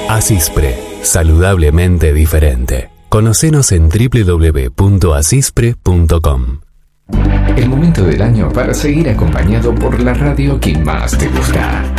Asispre, saludablemente diferente. Conocenos en www.asispre.com. El momento del año para seguir acompañado por la radio que más te gusta.